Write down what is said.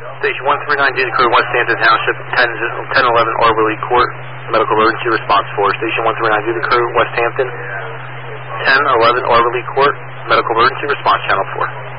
Station 139, do the crew, West Hampton Township, 1011 Orberly Court, medical emergency response 4. Station 139, do the crew, West Hampton, 1011 Orberly Court, medical emergency response channel 4.